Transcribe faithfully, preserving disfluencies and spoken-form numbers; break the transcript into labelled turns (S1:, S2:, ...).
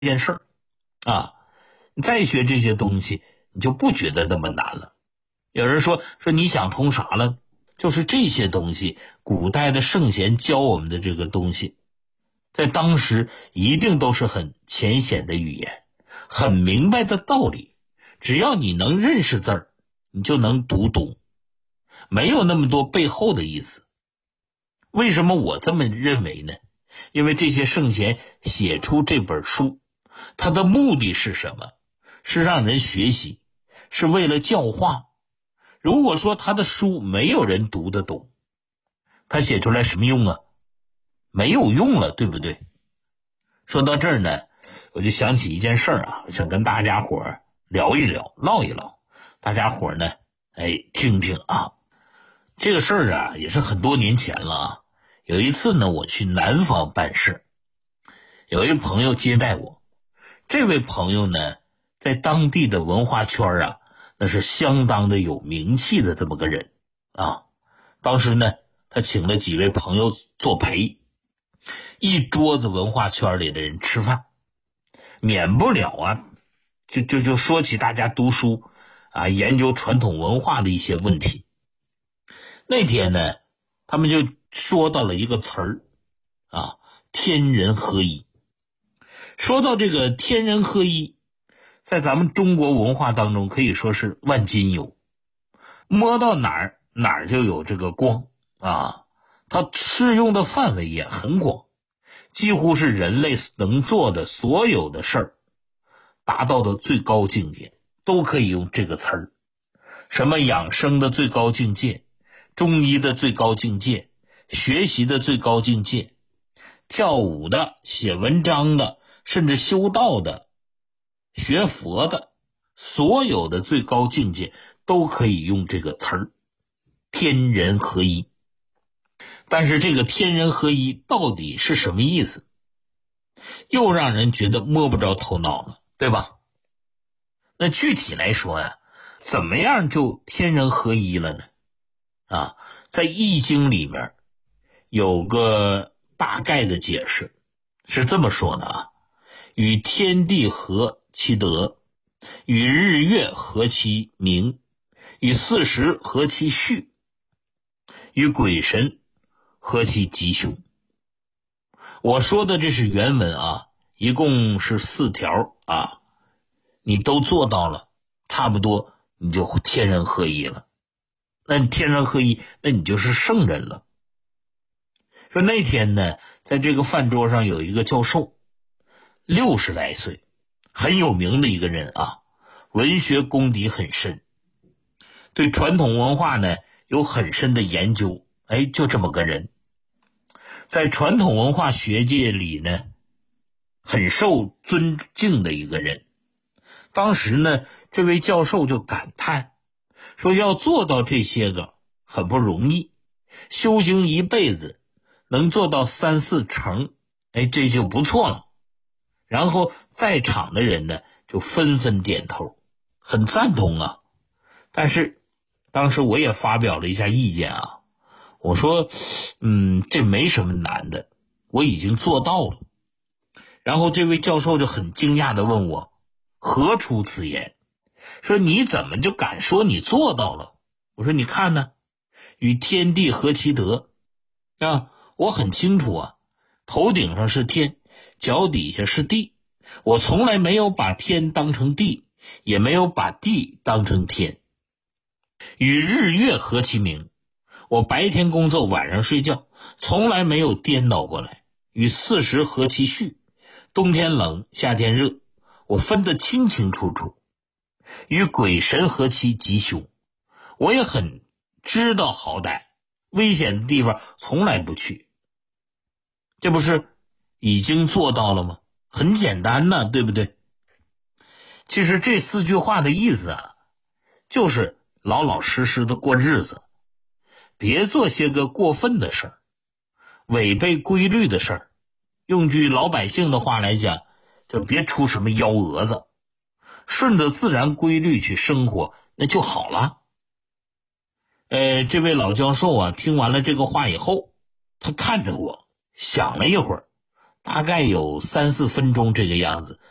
S1: 件事儿啊，你再学这些东西，你就不觉得那么难了。有人说说你想通啥了？就是这些东西，古代的圣贤教我们的这个东西，在当时一定都是很浅显的语言，很明白的道理。只要你能认识字儿，你就能读懂，没有那么多背后的意思。为什么我这么认为呢？因为这些圣贤写出这本书，他的目的是什么？是让人学习，是为了教化。如果说他的书没有人读得懂，他写出来什么用啊？没有用了，对不对？说到这儿呢，我就想起一件事儿啊，想跟大家伙儿聊一聊，唠一唠，大家伙儿呢，哎，听听啊。这个事儿啊，也是很多年前了啊。有一次呢，我去南方办事，有一位朋友接待我。这位朋友呢，在当地的文化圈啊，那是相当的有名气的这么个人啊。当时呢，他请了几位朋友作陪，一桌子文化圈里的人吃饭，免不了啊，就就就说起大家读书啊，研究传统文化的一些问题。那天呢，他们就说到了一个词儿啊，天人合一。说到这个天人合一，在咱们中国文化当中可以说是万金油，摸到哪儿哪儿就有这个光啊，它适用的范围也很广，几乎是人类能做的所有的事儿达到的最高境界都可以用这个词儿。什么养生的最高境界，中医的最高境界，学习的最高境界，跳舞的，写文章的，甚至修道的，学佛的，所有的最高境界都可以用这个词儿，天人合一。但是这个天人合一到底是什么意思？又让人觉得摸不着头脑了，对吧？那具体来说呀，怎么样就天人合一了呢？啊，在易经里面有个大概的解释，是这么说的啊：与天地合其德，与日月合其明，与四时合其序，与鬼神合其吉凶。我说的这是原文啊，一共是四条啊，你都做到了，差不多你就天人合一了。那你天人合一，那你就是圣人了。说那天呢，在这个饭桌上有一个教授，六十来岁，很有名的一个人啊，文学功底很深，对传统文化呢有很深的研究。哎，就这么个人，在传统文化学界里呢，很受尊敬的一个人。当时呢，这位教授就感叹说，要做到这些个很不容易，修行一辈子能做到三四成，哎，这就不错了。然后在场的人呢就纷纷点头，很赞同啊。但是当时我也发表了一下意见啊，我说嗯，这没什么难的，我已经做到了。然后这位教授就很惊讶地问我，何出此言？说你怎么就敢说你做到了？我说你看呢，与天地合其德啊，我很清楚啊，头顶上是天，脚底下是地，我从来没有把天当成地，也没有把地当成天。与日月合其明，我白天工作，晚上睡觉，从来没有颠倒过来。与四时合其序，冬天冷，夏天热，我分得清清楚楚。与鬼神合其吉凶，我也很知道好歹，危险的地方从来不去。这不是已经做到了吗？很简单呢，对不对？其实这四句话的意思啊，就是老老实实的过日子，别做些个过分的事儿，违背规律的事儿。用句老百姓的话来讲，就别出什么幺蛾子，顺着自然规律去生活，那就好了。呃，这位老教授啊，听完了这个话以后，他看着我，想了一会儿，大概有三四分钟这个样子，